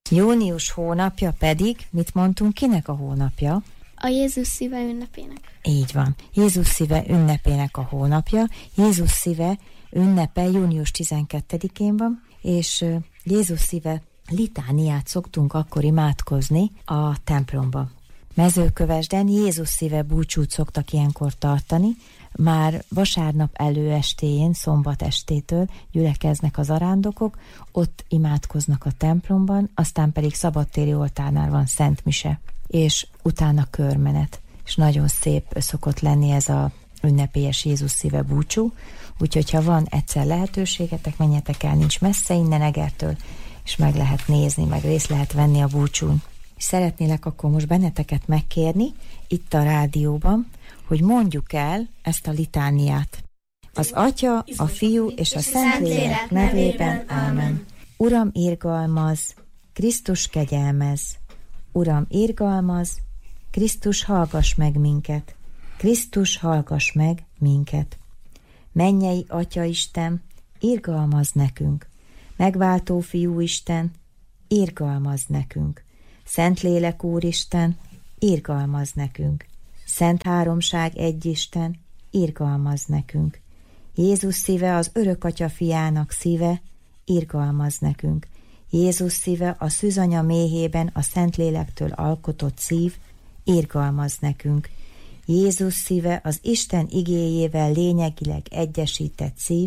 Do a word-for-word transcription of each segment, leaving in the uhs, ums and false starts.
Június hónapja pedig, mit mondtunk, kinek a hónapja? A Jézus szíve ünnepének. Így van. Jézus szíve ünnepének a hónapja. Jézus szíve ünnepe június tizenkettedikén van, és Jézus szíve litániát szoktunk akkor imádkozni a templomba. Mezőkövesden Jézus szíve búcsút szoktak ilyenkor tartani, már vasárnap előestéjén, szombat estétől gyülekeznek az arándokok, ott imádkoznak a templomban, aztán pedig szabadtéri oltárnál van Szent Mise, és utána körmenet, és nagyon szép szokott lenni ez a ünnepélyes Jézus szíve búcsú, úgyhogy ha van egyszer lehetőségetek, menjetek el, nincs messze innen Egertől, és meg lehet nézni, meg részt lehet venni a búcsún. És szeretnélek akkor most benneteket megkérni itt a rádióban, hogy mondjuk el ezt a litániát. Az Atya, a Fiú és a Szentlélek nevében, ámen. Uram, irgalmaz, Krisztus kegyelmez. Uram, irgalmaz, Krisztus hallgass meg minket. Krisztus hallgass meg minket. Mennyei Atya Isten, irgalmaz nekünk. Megváltó Fiú Isten, irgalmaz nekünk. Szentlélek Úristen, irgalmaz nekünk. Szent Háromság egy Isten, irgalmaz nekünk. Jézus szíve az örök Atya fiának szíve, irgalmaz nekünk. Jézus szíve a szűzanya méhében a Szentlélektől alkotott szív, irgalmaz nekünk. Jézus szíve az Isten igéjével lényegileg egyesített szív,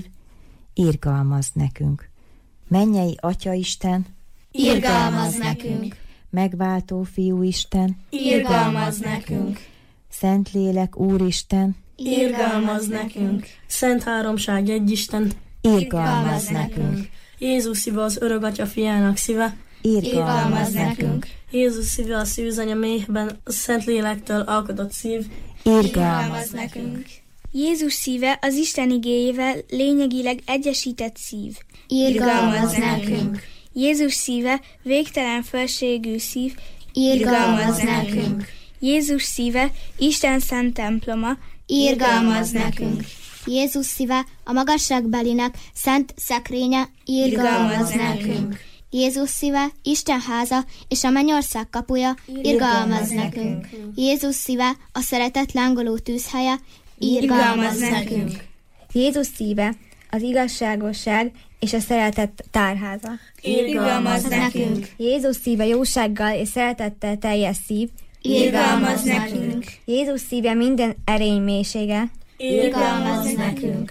irgalmaz nekünk. Mennyei Atya Isten, irgalmaz nekünk. Megváltó Fiú Isten, irgalmaz nekünk. Szentlélek Úristen, irgalmaz nekünk. Szent Háromság egy Isten, irgalmaz nekünk. Jézus szíve az örök Atya fiának szíve, irgalmaz nekünk. Jézus szíve a szűzanya méhben a Szentlélektől alkotott szív, irgalmaz nekünk. Jézus szíve az Isten igéjével lényegileg egyesített szív, irgalmaz nekünk. Jézus szíve végtelen felségű szív, irgalmaz nekünk. Jézus szíve Isten szent temploma, irgalmaz nekünk. Jézus szíve a magasságbelinek szent szekrénye, irgalmaz nekünk. Jézus szíve Isten háza és a mennyország kapuja, irgalmaz nekünk. Jézus szíve a szeretet lángoló tűzhelye, irgalmaz nekünk. Jézus szíve az igazságosság és a szeretet tárháza, irgalmaz nekünk. Jézus szíve jósággal és szeretettel teljes szív, irgalmaz nekünk. Jézus szíve minden erény mélysége, irgalmaz nekünk.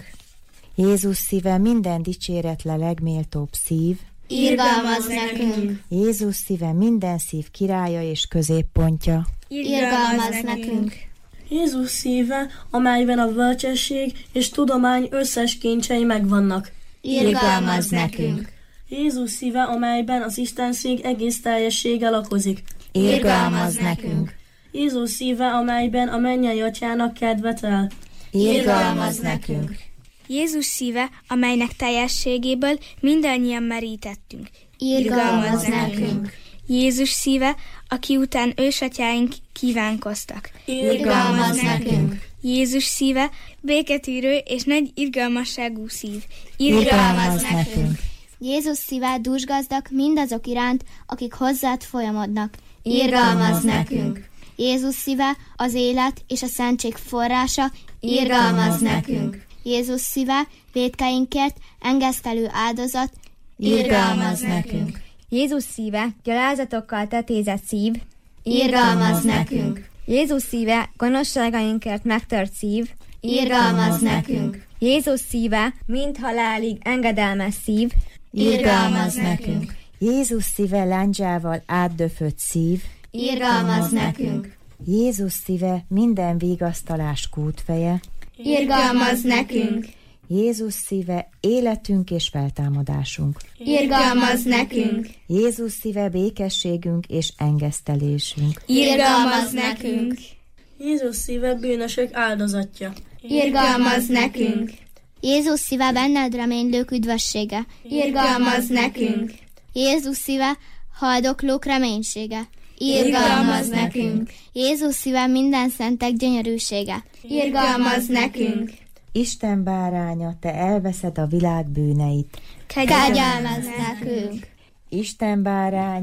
Jézus szíve minden dicséretle legméltóbb szív, irgalmaz nekünk. Jézus szíve minden szív királya és középpontja, irgalmaz nekünk. Jézus szíve, amelyben a bölcsesség és tudomány összes kincsei megvannak, irgalmaz nekünk. Jézus szíve, amelyben az Istenség egész teljessége lakozik, irgalmaz nekünk. Jézus szíve, amelyben a mennyei Atyának kedvet el, irgalmaz nekünk. Jézus szíve, amelynek teljességéből mindannyian merítettünk, irgalmaz nekünk. Jézus szíve, aki után ősatyáink kívánkoztak, irgalmaz nekünk. Jézus szíve, béketűrő és nagy irgalmasságú szív, irgalmaz nekünk. Jézus szíve dúsgazdag mindazok iránt, akik hozzád folyamodnak, irgalmaz nekünk. Jézus szíve az élet és a szentség forrása, irgalmaz nekünk. Jézus szíve vétkeinkért engesztelő áldozat, irgalmaz nekünk. Jézus szíve gyalázatokkal tetézett szív, irgalmaz nekünk. Jézus szíve gonoszságainkért megtört szív, irgalmaz nekünk. Jézus szíve mind halálig engedelmes szív, irgalmaz nekünk. Jézus szíve lándzsával átdöfött szív, irgalmaz nekünk. Jézus szíve minden vigasztalás kútfeje, irgalmaz nekünk. Jézus szíve életünk és feltámadásunk, irgalmaz nekünk. Jézus szíve békességünk és engesztelésünk, irgalmaz nekünk. Jézus szíve bűnösök áldozatja, irgalmaz nekünk. Jézus szíve benned reménylők üdvössége, irgalmaz nekünk. Jézus szíve haldoklók reménysége, irgalmaz nekünk. Jézus szíve minden szentek gyönyörűsége, irgalmaz nekünk. Isten báránya, te elveszed a világ bűneit, kegyelmezz nekünk. Isten báránya,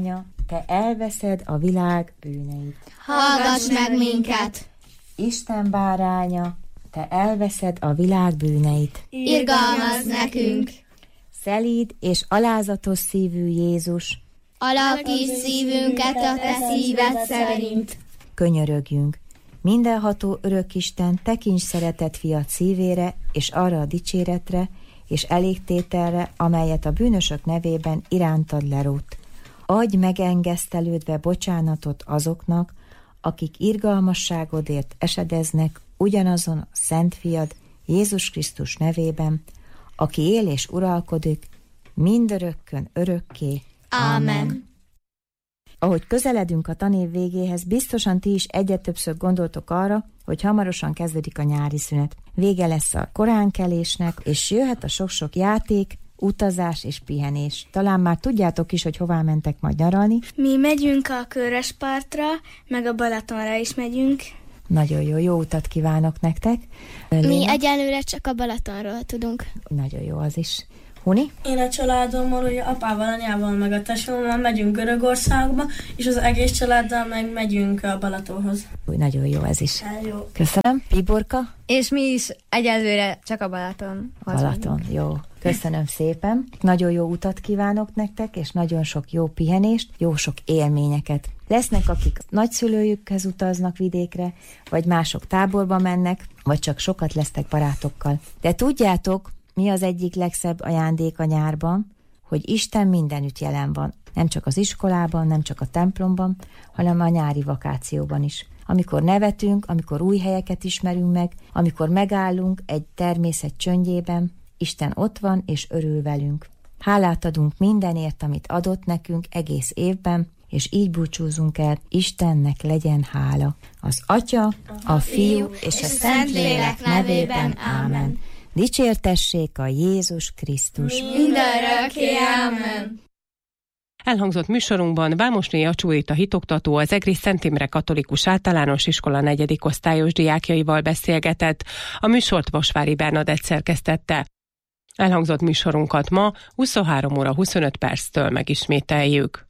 te elveszed a világ bűneit. Hallgass meg minket! Isten báránya, te elveszed a világ bűneit. Irgalmazz nekünk! Szelíd és alázatos szívű Jézus, alakíts szívünket a te szíved szerint. Könyörögjünk. Mindenható Örökisten, tekints szeretett fiat szívére, és arra a dicséretre, és elégtételre, amelyet a bűnösök nevében irántad lerótt. Adj megengesztelődve bocsánatot azoknak, akik irgalmasságodért esedeznek ugyanazon a Szent Fiad, Jézus Krisztus nevében, aki él és uralkodik, mindörökkön örökké. Ámen. Ahogy közeledünk a tanév végéhez, biztosan ti is egyre többször gondoltok arra, hogy hamarosan kezdődik a nyári szünet. Vége lesz a koránkelésnek, és jöhet a sok-sok játék, utazás és pihenés. Talán már tudjátok is, hogy hová mentek majd nyaralni. Mi megyünk a Köröspartra, meg a Balatonra is megyünk. Nagyon jó, jó utat kívánok nektek. Mi Léna? egyelőre csak a Balatonról tudunk. Nagyon jó az is. Huni? Én a családommal, ugye apával, anyával, meg a tesómmal megyünk Görögországba, és az egész családdal meg megyünk a Balatonhoz. Új, nagyon jó ez is. Hát jó. Köszönöm. Piborka? És mi is egyelőre csak a Balaton. Balaton, jó. Köszönöm szépen. Nagyon jó utat kívánok nektek, és nagyon sok jó pihenést, jó sok élményeket. Lesznek, akik nagyszülőjükhez utaznak vidékre, vagy mások táborba mennek, vagy csak sokat lesztek barátokkal. De tudjátok, mi az egyik legszebb ajándék a nyárban? Hogy Isten mindenütt jelen van. Nem csak az iskolában, nem csak a templomban, hanem a nyári vakációban is. Amikor nevetünk, amikor új helyeket ismerünk meg, amikor megállunk egy természet csöndjében, Isten ott van és örül velünk. Hálát adunk mindenért, amit adott nekünk egész évben, és így búcsúzunk el, Istennek legyen hála. Az Atya, a Fiú és a Szentlélek nevében. Ámen. Dicsértessék a Jézus Krisztus. Mindörökké, ámen. Elhangzott műsorunkban Vámosné Jacsúrita hitoktató az Egri Szent Imre Katolikus Általános Iskola negyedik osztályos diákjaival beszélgetett. A műsort Vasvári Bernadett szerkesztette. Elhangzott műsorunkat ma huszonhárom óra huszonöt perctől megismételjük.